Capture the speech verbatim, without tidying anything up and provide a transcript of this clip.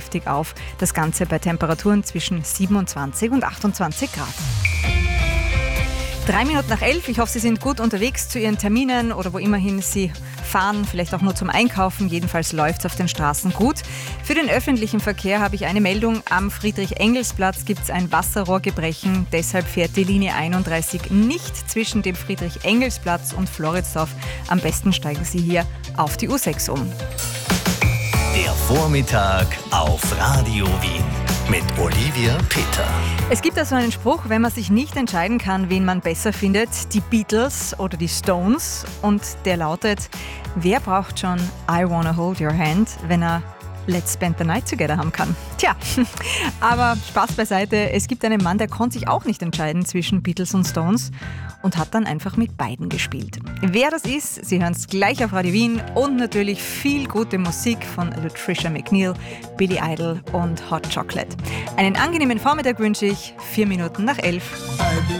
kräftig auf. Das Ganze bei Temperaturen zwischen siebenundzwanzig und achtundzwanzig Grad. Drei Minuten nach elf. Ich hoffe, Sie sind gut unterwegs zu Ihren Terminen oder wo immerhin Sie fahren, vielleicht auch nur zum Einkaufen. Jedenfalls läuft es auf den Straßen gut. Für den öffentlichen Verkehr habe ich eine Meldung. Am Friedrich-Engels-Platz gibt es ein Wasserrohrgebrechen. Deshalb fährt die Linie einunddreißig nicht zwischen dem Friedrich-Engels-Platz und Floridsdorf. Am besten steigen Sie hier auf die U sechs um. Der Vormittag auf Radio Wien mit Olivia Peter. Es gibt also einen Spruch, wenn man sich nicht entscheiden kann, wen man besser findet, die Beatles oder die Stones. Und der lautet, wer braucht schon I Wanna Hold Your Hand, wenn er Let's Spend the Night Together haben kann? Tja, aber Spaß beiseite. Es gibt einen Mann, der konnte sich auch nicht entscheiden zwischen Beatles und Stones und hat dann einfach mit beiden gespielt. Wer das ist, Sie hören es gleich auf Radio Wien und natürlich viel gute Musik von Latricia McNeil, Billy Idol und Hot Chocolate. Einen angenehmen Vormittag wünsche ich, vier Minuten nach elf.